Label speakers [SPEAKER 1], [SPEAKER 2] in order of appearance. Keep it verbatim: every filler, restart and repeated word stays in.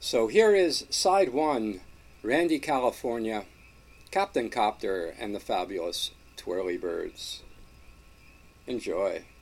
[SPEAKER 1] So here is side one, Randy California, Captain Copter and the Fabulous Twirly Birds. Enjoy.